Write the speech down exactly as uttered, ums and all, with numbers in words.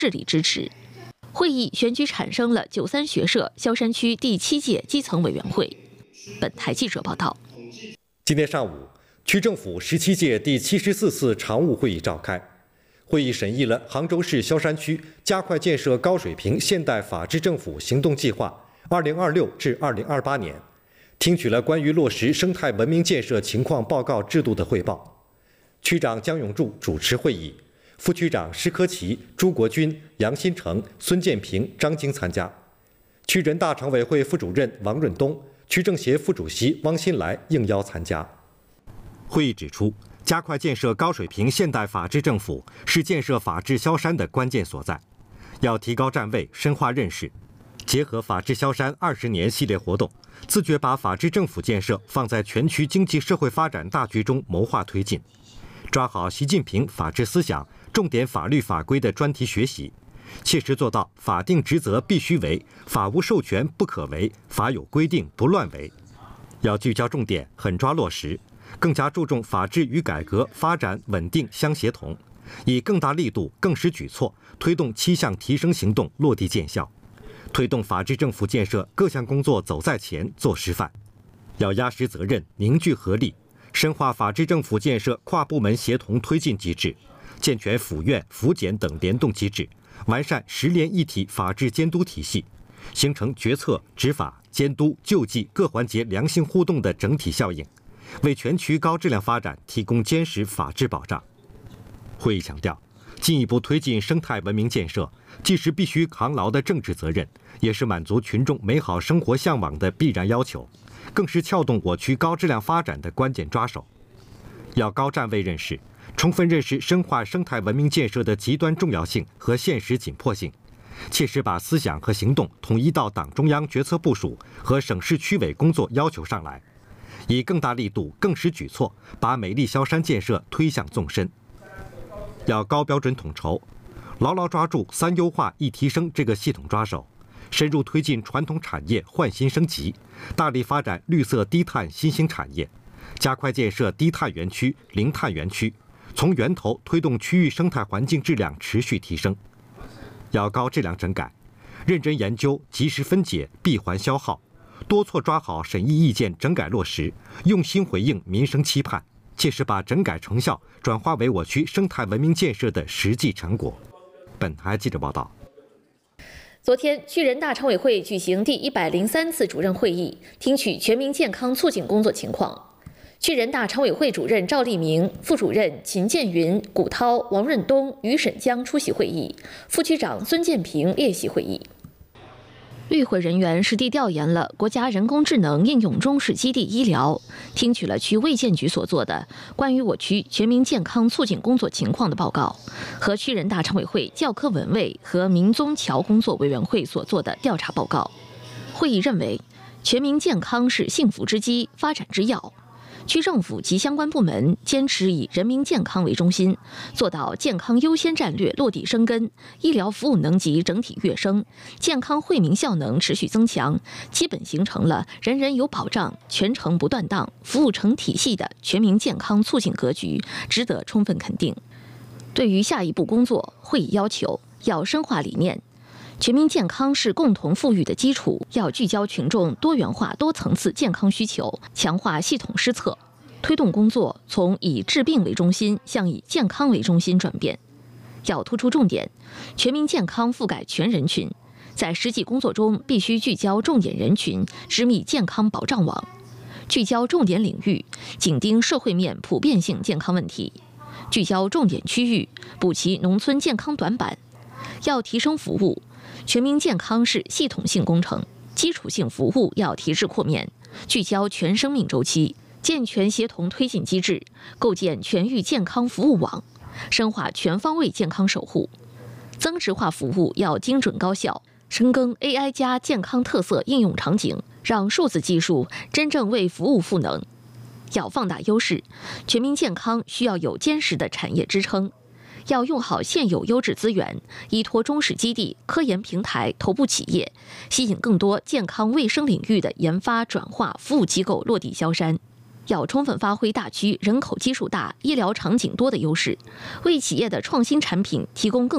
致力支持。会议选举产生了九三学社萧山区第七届基层委员会。本台记者报道。 今天上午，区政府十七届第七十四次常务会议召开。会议审议了杭州市萧山区加快建设高水平现代法治政府行动计划二零二六至二零二八年，听取了关于落实生态文明建设情况报告制度的汇报。区长姜永柱主持会议，副区长施科奇、朱国军、杨新成、孙建平、张晶参加。区人大常委会副主任王润东、区政协副主席汪新来应邀参加。会议指出，加快建设高水平现代法治政府是建设法治萧山的关键所在，要提高站位，深化认识，结合法治萧山二十年系列活动，自觉把法治政府建设放在全区经济社会发展大局中谋划推进，抓好习近平法治思想重点法律法规的专题学习，切实做到法定职责必须为，法无授权不可为，法有规定不乱为。要聚焦重点，狠抓落实，更加注重法治与改革发展稳定相协同，以更大力度、更实举措推动七项提升行动落地见效，推动法治政府建设各项工作走在前、做示范。要压实责任，凝聚合力，深化法治政府建设跨部门协同推进机制，健全府院、府检等联动机制，完善十联一体法治监督体系，形成决策、执法、监督、救济各环节良性互动的整体效应，为全区高质量发展提供坚实法治保障。会议强调，进一步推进生态文明建设，既是必须扛牢的政治责任，也是满足群众美好生活向往的必然要求，更是撬动我区高质量发展的关键抓手。要高站位认识，充分认识深化生态文明建设的极端重要性和现实紧迫性，切实把思想和行动统一到党中央决策部署和省市区委工作要求上来，以更大力度、更实举措，把美丽萧山建设推向纵深。要高标准统筹，牢牢抓住三优化一提升这个系统抓手，深入推进传统产业换新升级，大力发展绿色低碳新兴产业，加快建设低碳园区、零碳园区，从源头推动区域生态环境质量持续提升。要高质量整改，认真研究，及时分解闭环消耗，多措抓好审议意见整改落实，用心回应民生期盼，切实把整改成效转化为我区生态文明建设的实际成果。本台记者报道。 昨天，区人大常委会举行第一百零三次主任会议，听取全民健康促进工作情况。区人大常委会主任赵立明、副主任秦建云、古涛、王润东、于沈江出席会议，副区长孙建平列席会议。与会人员实地调研了国家人工智能应用中试基地医疗，听取了区卫健局所做的关于我区全民健康促进工作情况的报告，和区人大常委会教科文卫和民宗侨工作委员会所做的调查报告。会议认为，全民健康是幸福之基、发展之要。区政府及相关部门坚持以人民健康为中心，做到健康优先战略落地生根，医疗服务能级整体跃升，健康惠民效能持续增强，基本形成了人人有保障、全程不断档、服务成体系的全民健康促进格局，值得充分肯定。对于下一步工作，会议要求要深化理念。全民健康是共同富裕的基础，要聚焦群众多元化、多层次健康需求，强化系统施策，推动工作从以治病为中心向以健康为中心转变。要突出重点，全民健康覆盖全人群，在实际工作中必须聚焦重点人群，织密健康保障网，聚焦重点领域，紧盯社会面普遍性健康问题，聚焦重点区域，补齐农村健康短板。要提升服务。全民健康是系统性工程，基础性服务要提质扩面，聚焦全生命周期，健全协同推进机制，构建全域健康服务网，深化全方位健康守护。增值化服务要精准高效，深耕 A I 加健康特色应用场景，让数字技术真正为服务赋能。要放大优势，全民健康需要有坚实的产业支撑。要用好现有优质资源，依托中试基地、科研平台、头部企业，吸引更多健康卫生领域的研发转化服务机构落地萧山。要充分发挥大区人口基数大、医疗场景多的优势，为企业的创新产品提供更